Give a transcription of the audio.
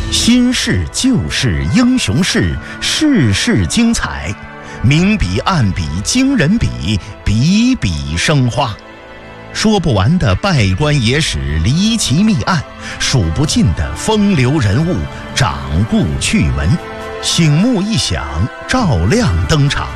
新事旧事英雄事，事事精彩，明笔暗笔惊人笔，笔笔生花。说不完的拜官野史离奇密案，数不尽的风流人物掌故趣闻，醒目一响，照亮登场。